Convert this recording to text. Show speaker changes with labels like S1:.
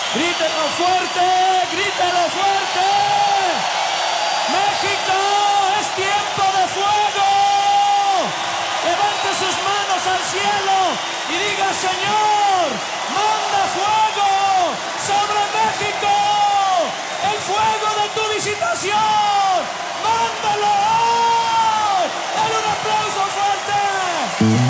S1: Grítelo fuerte, grítelo fuerte. México, es tiempo de fuego. Levante sus manos al cielo y diga: Señor, manda fuego sobre México. El fuego de tu visitación, mándalo.